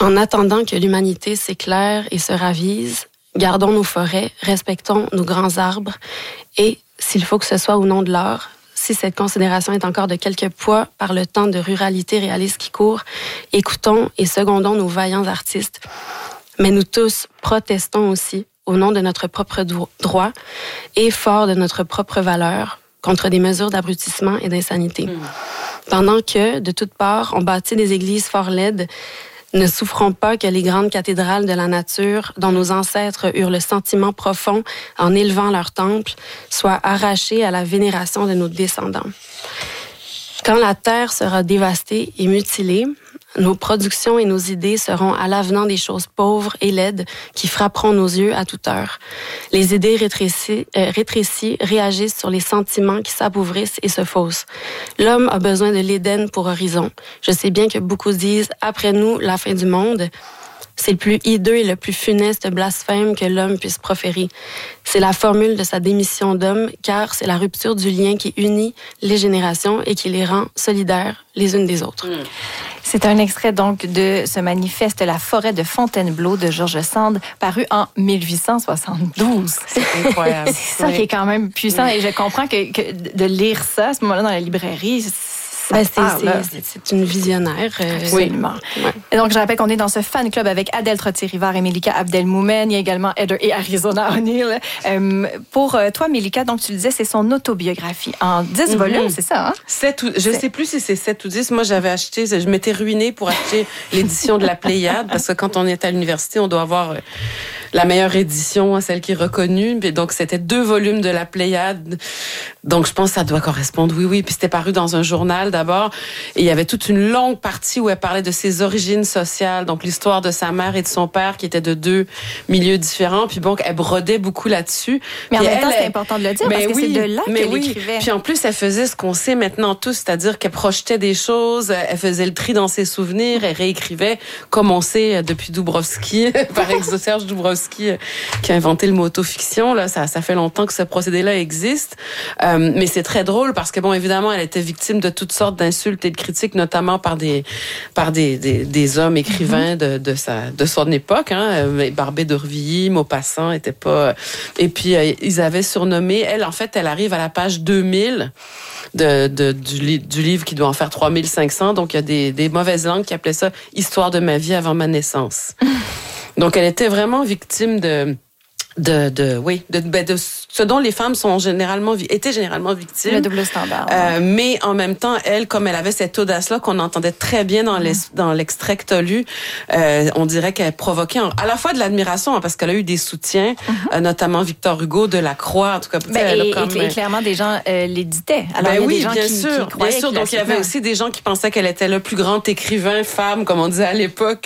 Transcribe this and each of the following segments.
En attendant que l'humanité s'éclaire et se ravise, gardons nos forêts, respectons nos grands arbres et, s'il faut que ce soit au nom de l'art, si cette considération est encore de quelque poids par le temps de ruralité réaliste qui court, écoutons et secondons nos vaillants artistes. Mais nous tous protestons aussi au nom de notre propre droit et fort de notre propre valeur contre des mesures d'abrutissement et d'insanité. Pendant que, de toutes parts, on bâtit des églises fort laides, ne souffrons pas que les grandes cathédrales de la nature, dont nos ancêtres eurent le sentiment profond en élevant leur temple, soient arrachées à la vénération de nos descendants. Quand la terre sera dévastée et mutilée, nos productions et nos idées seront à l'avenant des choses pauvres et laides qui frapperont nos yeux à toute heure. Les idées rétrécies réagissent sur les sentiments qui s'appauvrissent et se faussent. L'homme a besoin de l'Éden pour horizon. Je sais bien que beaucoup disent « après nous, la fin du monde ». C'est le plus hideux et le plus funeste blasphème que l'homme puisse proférer. C'est la formule de sa démission d'homme, car c'est la rupture du lien qui unit les générations et qui les rend solidaires les unes des autres. C'est un extrait donc de ce manifeste La forêt de Fontainebleau de George Sand, paru en 1872. C'est incroyable. C'est ça qui est quand même puissant. Et je comprends que de lire ça à ce moment-là dans la librairie, c'est une visionnaire. Absolument. Ouais. Et donc, je rappelle qu'on est dans ce fan club avec Adèle Trottier-Rivard et Mélika Abdelmoumen. Il y a également Heather et Arizona O'Neill. Pour toi, Mélika, donc tu le disais, c'est son autobiographie en 10 volumes, c'est ça? Hein? 7 ou, je ne sais plus si c'est 7 ou 10. Moi, je m'étais ruinée pour acheter l'édition de la Pléiade, parce que quand on est à l'université, on doit avoir la meilleure édition, celle qui est reconnue. Et donc, c'était 2 volumes de la Pléiade. Donc, je pense que ça doit correspondre, oui. Puis c'était paru dans un journal d'abord. Et il y avait toute une longue partie où elle parlait de ses origines sociales. Donc, l'histoire de sa mère et de son père qui étaient de 2 milieux différents. Puis bon, elle brodait beaucoup là-dessus. Mais puis en même temps, c'est important de le dire parce que c'est de là qu'elle écrivait. Puis en plus, elle faisait ce qu'on sait maintenant tous, c'est-à-dire qu'elle projetait des choses, elle faisait le tri dans ses souvenirs, elle réécrivait, comme on sait depuis Dubrovski, par exemple, Serge Dubrovski, qui a inventé le mot autofiction. Là, ça fait longtemps que ce procédé-là existe. Mais c'est très drôle parce que, bon, évidemment, elle était victime de toutes sortes d'insultes et de critiques, notamment par des hommes écrivains de son époque, hein. Barbé d'Aurevilly, Maupassant était pas... Et puis, ils avaient surnommé... Elle, en fait, elle arrive à la page 2000 du livre qui doit en faire 3500. Donc, il y a des mauvaises langues qui appelaient ça « Histoire de ma vie avant ma naissance ». Donc, elle était vraiment victime de ce dont les femmes étaient généralement victimes. Le double standard. Mais en même temps, elle, comme elle avait cette audace-là qu'on entendait très bien dans l'extrait que t'as lu, on dirait qu'elle provoquait à la fois de l'admiration, hein, parce qu'elle a eu des soutiens, notamment Victor Hugo, Delacroix, en tout cas. Et clairement, des gens l'éditaient. Alors, il y a des gens qui bien sûr. Donc, il y avait aussi des gens qui pensaient qu'elle était le plus grand écrivain femme, comme on disait à l'époque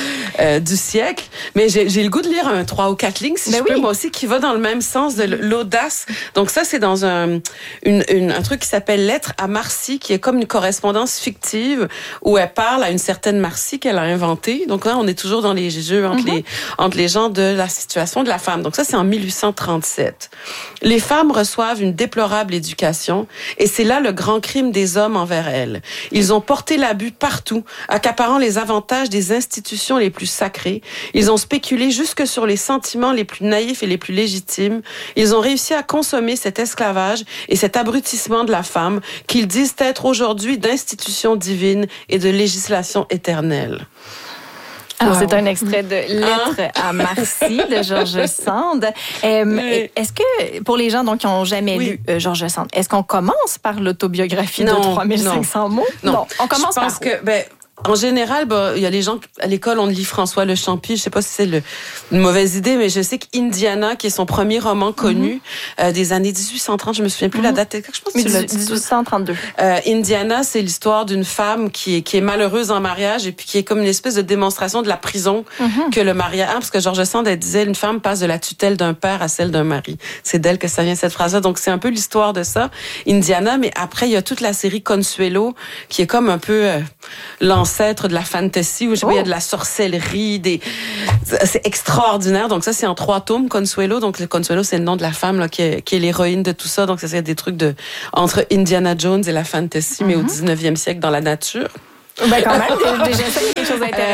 du siècle. Mais j'ai le goût de lire 3 ou 4 lignes, si je peux, moi aussi, qui va dans le même sens de l'audace. Donc ça, c'est dans un truc qui s'appelle Lettre à Marcy, qui est comme une correspondance fictive où elle parle à une certaine Marcy qu'elle a inventée. Donc là, on est toujours dans les jeux entre les gens de la situation de la femme. Donc ça, c'est en 1837. Les femmes reçoivent une déplorable éducation et c'est là le grand crime des hommes envers elles. Ils ont porté l'abus partout, accaparant les avantages des institutions les plus sacrées. Ils ont spéculé jusque sur les sentiments les plus naïfs et les plus légitimes. Ils ont réussi à consommer cet esclavage et cet abrutissement de la femme qu'ils disent être aujourd'hui d'institutions divines et de législation éternelle. Alors, c'est un extrait de Lettre à Marcy de George Sand. Est-ce que, pour les gens donc, qui n'ont jamais lu George Sand, est-ce qu'on commence par l'autobiographie de 3500 mots? Non. On commence par en général, il y a les gens à l'école, on lit François Le Champy. Je sais pas si c'est une mauvaise idée, mais je sais qu'Indiana, qui est son premier roman connu des années 1830, je me souviens plus la date. Je pense que tu l'as dit. 1832. Indiana, c'est l'histoire d'une femme qui est malheureuse en mariage et puis qui est comme une espèce de démonstration de la prison que le mariage. Parce que George Sand, elle disait, une femme passe de la tutelle d'un père à celle d'un mari. C'est d'elle que ça vient cette phrase-là. Donc c'est un peu l'histoire de ça, Indiana. Mais après, il y a toute la série Consuelo, qui est comme un peu l'ancêtre de la fantasy, où il y a de la sorcellerie, c'est extraordinaire. Donc ça, c'est en 3 tomes, Consuelo. Donc Consuelo, c'est le nom de la femme là, qui est l'héroïne de tout ça. Donc ça, c'est des trucs entre Indiana Jones et la fantasy, mais au 19e siècle dans la nature. Ben quand même, déjà ça, il y a quelque chose d'intéressant.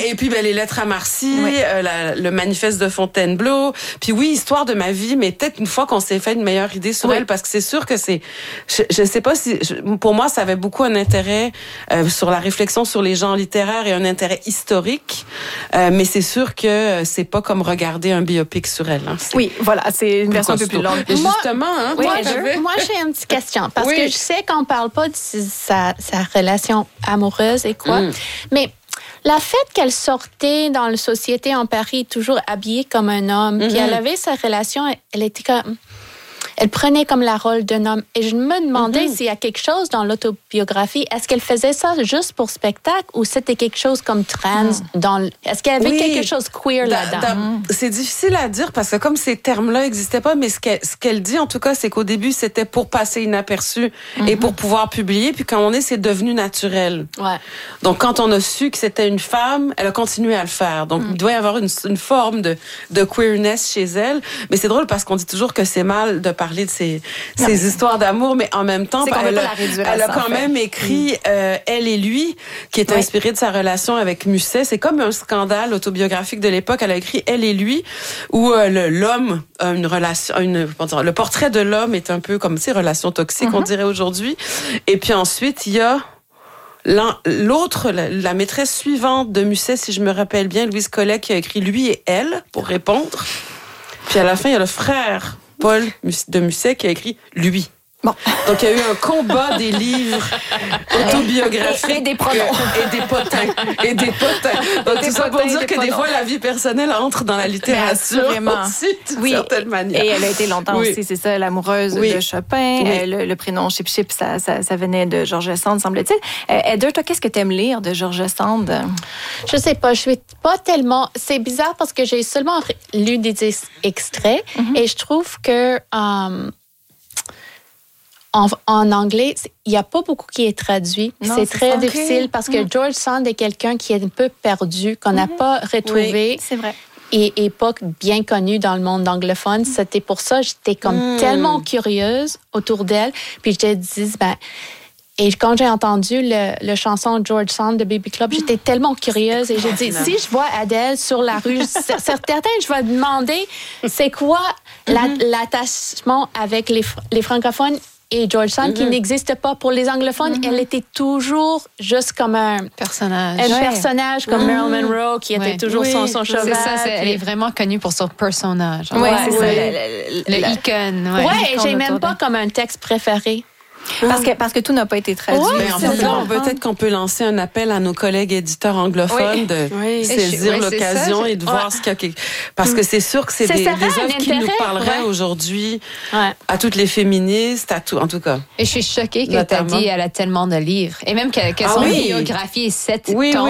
Et puis les lettres à Marcy, le manifeste de Fontainebleau. Puis oui, histoire de ma vie, mais peut-être une fois qu'on s'est fait une meilleure idée sur elle, parce que c'est sûr que je sais pas si, pour moi, ça avait beaucoup un intérêt sur la réflexion sur les genres littéraires et un intérêt historique. Mais c'est sûr que c'est pas comme regarder un biopic sur elle. Hein. Oui, voilà, c'est une version un peu plus longue. Et justement, moi, j'ai une petite question, parce que je sais qu'on parle pas de sa relation amoureuse et quoi, mais le fait qu'elle sortait dans la société en Paris toujours habillée comme un homme, puis elle avait sa relation, elle était comme... Elle prenait comme la rôle d'un homme. Et je me demandais s'il y a quelque chose dans l'autobiographie. Est-ce qu'elle faisait ça juste pour spectacle ou c'était quelque chose comme trans? Est-ce qu'il y avait quelque chose queer là-dedans? C'est difficile à dire parce que comme ces termes-là n'existaient pas, mais ce qu'elle dit en tout cas, c'est qu'au début, c'était pour passer inaperçu et pour pouvoir publier. Puis quand c'est devenu naturel. Ouais. Donc quand on a su que c'était une femme, elle a continué à le faire. Donc il doit y avoir une forme de queerness chez elle. Mais c'est drôle parce qu'on dit toujours que c'est mal de parler de ces histoires d'amour, mais en même temps, elle a quand même écrit Elle et lui, qui est inspiré de sa relation avec Musset. C'est comme un scandale autobiographique de l'époque. Elle a écrit Elle et lui, où l'homme a une relation, le portrait de l'homme est un peu comme relation toxique, on dirait aujourd'hui. Et puis ensuite, il y a l'autre, la maîtresse suivante de Musset, si je me rappelle bien, Louise Collet, qui a écrit Lui et elle pour répondre. Puis à la fin, il y a le frère Paul de Musset qui a écrit Lui. Bon. Donc, il y a eu un combat des livres autobiographiques. Et des pronoms. Et des potins. Donc, tout ça pour dire que des fois, la vie personnelle entre dans la littérature aussi, d'une certaine manière. Et elle a été longtemps aussi, c'est ça, l'amoureuse de Chopin. Le prénom Chip Chip, ça venait de George Sand, semble-t-il. Heather, toi, qu'est-ce que tu aimes lire de George Sand? Je sais pas, je suis pas tellement... C'est bizarre parce que j'ai seulement lu des extraits et je trouve que... En anglais, il n'y a pas beaucoup qui est traduit. C'est très difficile parce que George Sand est quelqu'un qui est un peu perdu, qu'on n'a pas retrouvé. Oui, c'est vrai. Et pas bien connu dans le monde anglophone. C'était pour ça que j'étais comme tellement curieuse autour d'elle. Puis je te dis, et quand j'ai entendu le chanson George Sand de Baby Club, j'étais tellement curieuse et j'ai dit, si je vois Adèle sur la rue, certains, je vais demander, c'est quoi l'attachement avec les francophones et George Sand qui n'existe pas pour les anglophones. Elle était toujours juste comme un personnage. Un personnage comme Marilyn Monroe qui était toujours son cheval. C'est ça, elle est vraiment connue pour son personnage. Oui, c'est ça. Le icône. Ouais, j'ai même pas comme un texte préféré. Parce que tout n'a pas été traduit. Peut-être qu'on peut lancer un appel à nos collègues éditeurs anglophones de saisir l'occasion et de voir ce qu'il y a. Parce que c'est sûr que c'est des œuvres qui nous parleraient aujourd'hui à toutes les féministes, à tout, en tout cas. Et je suis choquée que tu as dit qu'elle a tellement de livres. Et même que son biographie est 7 tomes. Oui.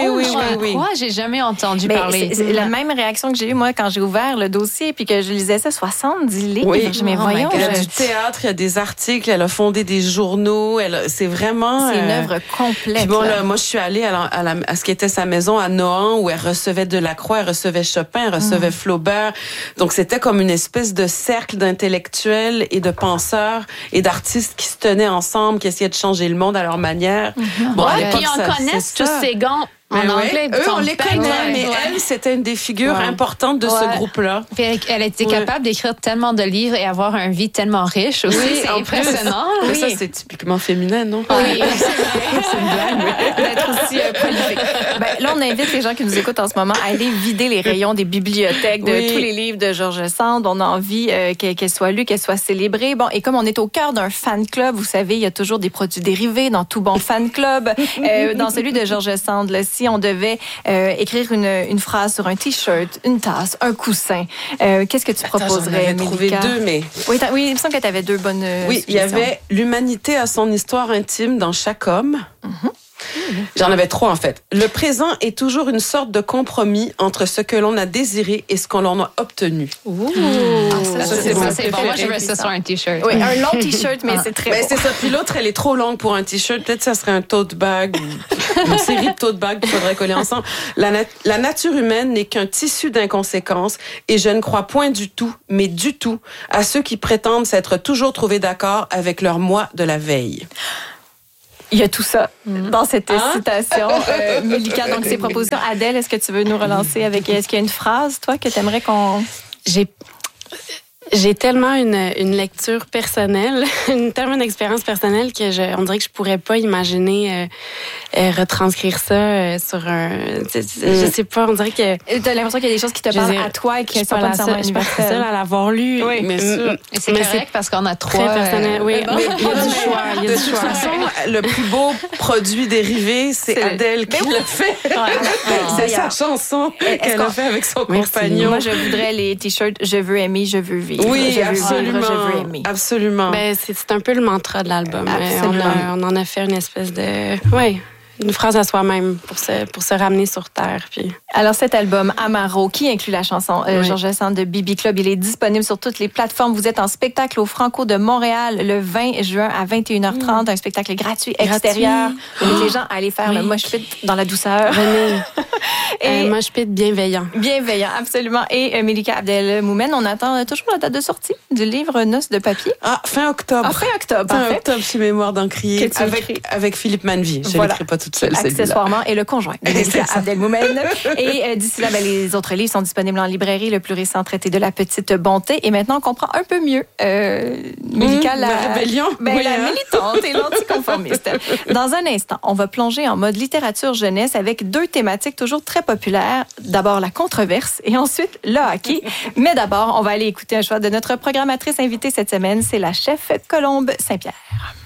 J'ai jamais entendu parler. C'est la même réaction que j'ai eue, moi, quand j'ai ouvert le dossier puis que je lisais ça, 70 livres. Oui. Mais voyons. Il y a du théâtre, il y a des articles, elle a fondé des journaux. C'est vraiment... C'est une œuvre complète. Puis bon, là, moi, je suis allée à ce qui était sa maison à Nohant, où elle recevait Delacroix, elle recevait Chopin, elle recevait Flaubert. Donc, c'était comme une espèce de cercle d'intellectuels et de penseurs et d'artistes qui se tenaient ensemble, qui essayaient de changer le monde à leur manière. Bon, puis on connaît tous ces gants en anglais. Eux, on les connaît, mais elle, c'était une des figures importantes de ce groupe-là. Puis elle était capable d'écrire tellement de livres et avoir une vie tellement riche aussi. C'est impressionnant. Mais ça, c'est typiquement féminin, non? Oui, c'est une blague. D'être aussi prolifique. Là, on invite les gens qui nous écoutent en ce moment à aller vider les rayons des bibliothèques de tous les livres de George Sand. On a envie qu'elle soit lue, qu'elle soit célébrée. Bon, et comme on est au cœur d'un fan club, vous savez, il y a toujours des produits dérivés dans tout bon fan club. Dans celui de George Sand, là, si on devait écrire une phrase sur un T-shirt, une tasse, un coussin, qu'est-ce que tu proposerais, J'en avais trouvé deux, mais... Oui, il me semble que tu avais deux bonnes Oui, il y avait l'humanité a son histoire intime dans chaque homme. J'en avais 3, en fait. Le présent est toujours une sorte de compromis entre ce que l'on a désiré et ce qu'on en a obtenu. C'est bon. Moi, je veux ça sur un T-shirt. Oui, un long T-shirt, mais c'est très beau. C'est ça. Puis l'autre, elle est trop longue pour un T-shirt. Peut-être que ça serait un tote bag ou une série de tote bags qu'il faudrait coller ensemble. La nature humaine n'est qu'un tissu d'inconséquences et je ne crois point du tout, mais du tout, à ceux qui prétendent s'être toujours trouvés d'accord avec leur moi de la veille. Il y a tout ça dans cette citation, Mélika. Donc, ces propositions. Adèle, est-ce que tu veux nous relancer avec... Est-ce qu'il y a une phrase, toi, que tu aimerais qu'on... J'ai tellement une lecture personnelle, tellement une expérience personnelle que on dirait que je pourrais pas imaginer retranscrire ça sur un... Je sais pas, on dirait que... T'as l'impression qu'il y a des choses qui te parlent à toi et qui ne sont pas nécessairement universelles. Je suis pas seule à l'avoir lu. Oui, mais c'est correct parce qu'on a trois... Très personnel, oui. Mais il y a du choix. De toute façon, le plus beau produit dérivé, c'est Adèle qui l'a fait. C'est sa chanson qu'elle a fait avec son compagnon. Moi, je voudrais les t-shirts « Je veux aimer, je veux vivre ». Oui, absolument. Je veux aimer. Absolument. Ben, c'est un peu le mantra de l'album. On en a fait une espèce de... une phrase à soi-même pour se ramener sur terre. Puis... Alors, cet album, Amaro, qui inclut la chanson Georges Sand de Bibi Club, il est disponible sur toutes les plateformes. Vous êtes en spectacle au Franco de Montréal le 20 juin à 21h30. Un spectacle gratuit extérieur. Avec les gens à aller faire le mosh pit dans la douceur. Venez. Et mosh pit bienveillant. Bienveillant, absolument. Et Mélika Abdelmoumen, on attend toujours la date de sortie du livre Noces de papier. Fin octobre. Fin octobre. Fin octobre chez Mémoire d'Encrier. Avec Philippe Manvie. Je l'écris pas toute seule. Accessoirement, et le conjoint de Mélika Abdelmoumen. Et d'ici là, les autres livres sont disponibles en librairie. Le plus récent, Traité de la petite bonté. Et maintenant, on comprend un peu mieux Mélika, la rébellion. La militante et l'anticonformiste. Dans un instant, on va plonger en mode littérature jeunesse avec 2 thématiques toujours très populaires. D'abord, la controverse et ensuite, le hockey. Mais d'abord, on va aller écouter un choix de notre programmatrice invitée cette semaine. C'est la chef Colombe Saint-Pierre.